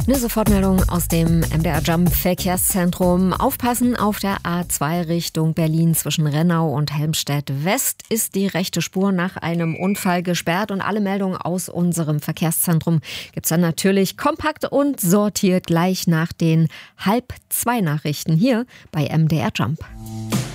Eine Sofortmeldung aus dem MDR Jump Verkehrszentrum. Aufpassen, auf der A2 Richtung Berlin zwischen Rennau und Helmstedt West ist die rechte Spur nach einem Unfall gesperrt. Und alle Meldungen aus unserem Verkehrszentrum gibt's dann natürlich kompakt und sortiert gleich nach den 1:30 Nachrichten hier bei MDR Jump.